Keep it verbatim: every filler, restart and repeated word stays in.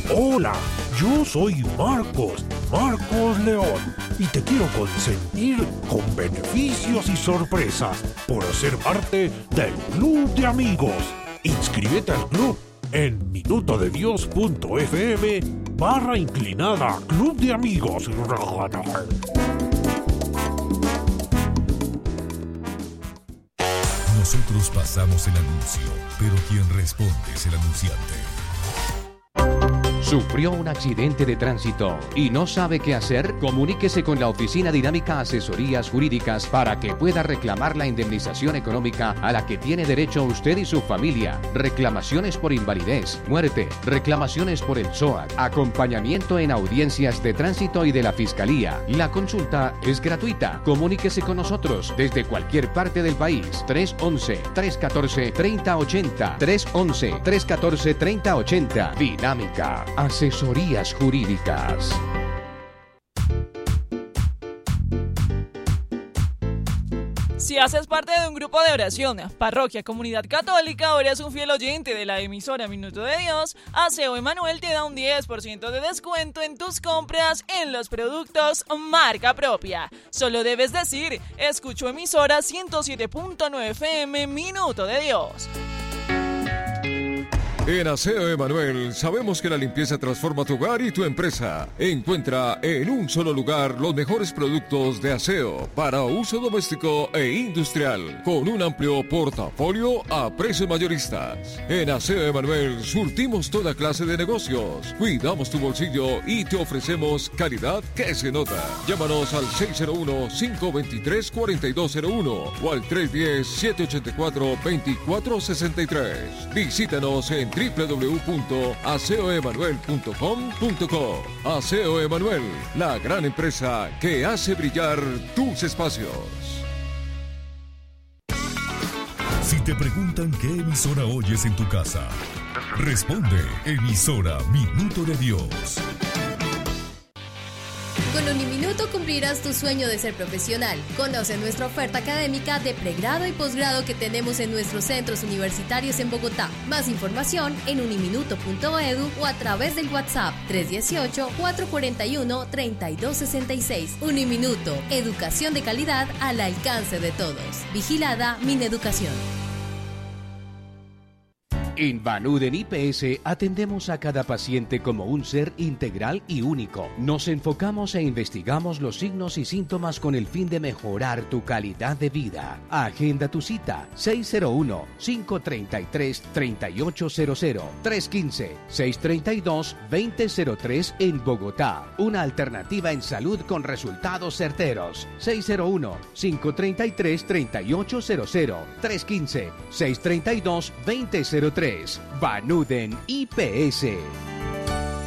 Hola, yo soy Marcos, Marcos León, y te quiero consentir con beneficios y sorpresas por ser parte del Club de Amigos. Inscríbete al club en minutodedios.fm barra inclinada Club de Amigos. Nosotros pasamos el anuncio, pero quien responde es el anunciante. ¿Sufrió un accidente de tránsito y no sabe qué hacer? Comuníquese con la Oficina Dinámica Asesorías Jurídicas para que pueda reclamar la indemnización económica a la que tiene derecho usted y su familia. Reclamaciones por invalidez, muerte, reclamaciones por el S O A C, acompañamiento en audiencias de tránsito y de la Fiscalía. La consulta es gratuita. Comuníquese con nosotros desde cualquier parte del país. tres once, tres catorce, treinta ochenta. tres once, tres catorce, treinta ochenta. Dinámica Asesorías Jurídicas. Si haces parte de un grupo de oración, parroquia, comunidad católica o eres un fiel oyente de la emisora Minuto de Dios, Aseo Emanuel te da un diez por ciento de descuento en tus compras en los productos marca propia. Solo debes decir, escucho emisora ciento siete punto nueve F M Minuto de Dios. En Aseo Emanuel sabemos que la limpieza transforma tu hogar y tu empresa. Encuentra en un solo lugar los mejores productos de aseo para uso doméstico e industrial, con un amplio portafolio a precios mayoristas. En Aseo Emanuel surtimos toda clase de negocios, cuidamos tu bolsillo y te ofrecemos calidad que se nota. Llámanos al seis cero uno, cinco dos tres, cuatro dos cero uno o al tres uno cero, siete ocho cuatro, dos cuatro seis tres. Visítanos en doble u doble u doble u punto aseo emanuel punto com punto co. Aseo Emanuel, la gran empresa que hace brillar tus espacios. Si te preguntan qué emisora oyes en tu casa, responde emisora Minuto de Dios. Con Uniminuto cumplirás tu sueño de ser profesional. Conoce nuestra oferta académica de pregrado y posgrado que tenemos en nuestros centros universitarios en Bogotá. Más información en uniminuto punto edu o a través del WhatsApp tres uno ocho, cuatro cuatro uno, tres dos seis seis. Uniminuto, educación de calidad al alcance de todos. Vigilada Mineducación. En Vanuden I P S atendemos a cada paciente como un ser integral y único. Nos enfocamos e investigamos los signos y síntomas con el fin de mejorar tu calidad de vida. Agenda tu cita seis cero uno, cinco tres tres, tres ocho cero cero, tres uno cinco, seis tres dos, dos cero cero tres en Bogotá. Una alternativa en salud con resultados certeros. seis cero uno, cinco tres tres, tres ocho cero cero, tres uno cinco, seis tres dos, dos cero cero tres. Vanuden I P S.